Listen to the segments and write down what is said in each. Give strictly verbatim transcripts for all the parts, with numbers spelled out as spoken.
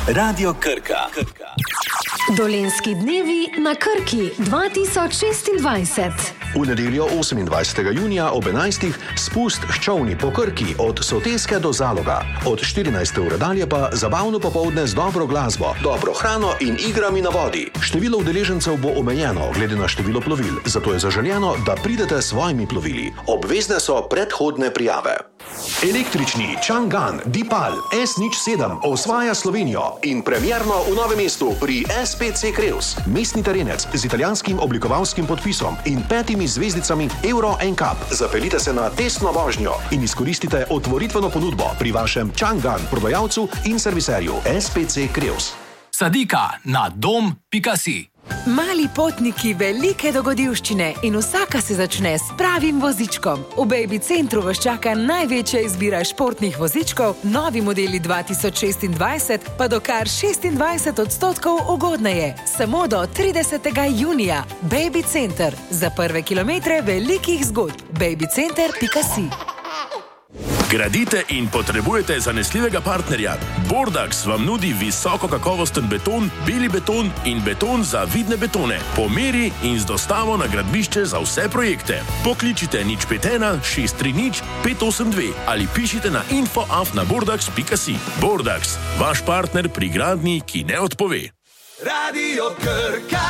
Radio Krka. Krka. Dolenjski dnevi na Krki dva tisoč šestindvajset. V nedeljo osemindvajsetega junija ob enajstih spust s čolni po Krki od Soteske do Zaloga. Od štirinajste ure dalje pa zabavno popoldne z dobro glasbo, dobro hrano in igrami na vodi. Število udeležencev bo omejeno glede na število plovil, zato je zaželjeno, da pridete s svojimi plovili. Obvezne so predhodne prijave. Električni Chang'an Dipal S nič sedem osvaja Slovenijo in premierno v Novem mestu pri S P C Creus. Mestni terenec z italijanskim oblikovalskim podpisom in petimi zvezdicami Euro N C A P. Zapeljite se na testno vožnjo in izkoristite otvoritveno ponudbo pri vašem Chang'an prodajalcu in serviserju S P C Creus. Sadika na dom pika si. Mali potniki, velike dogodivščine in vsaka se začne s pravim vozičkom. V Baby Centru vas čaka največja izbira športnih vozičkov, novi modeli dva tisoč šestindvajset pa do kar šestindvajset odstotkov ugodneje. Samo do tridesetega junija. Baby Center. Za prve kilometre velikih zgodb. baby center pika si. Gradite in potrebujete zanesljivega partnerja? Bordax vam nudi visoko kakovosten beton, beli beton in beton za vidne betone. Po meri in z dostavo na gradbišče za vse projekte. Pokličite nič pet ena šest tri nič pet osem dve ali pišite na info af na bordax pika si. Bordax, vaš partner pri gradnji, ki ne odpove. Radio Krka.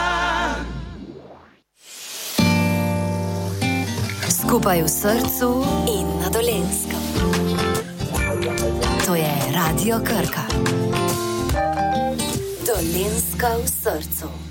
Skupaj v srcu in na Dolenjskem. To je Radio Krka. Dolenjska v srcu.